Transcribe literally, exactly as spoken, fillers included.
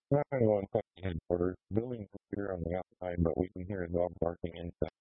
nine one one Company headquarters. Building here on the outside, but we can hear a dog barking inside.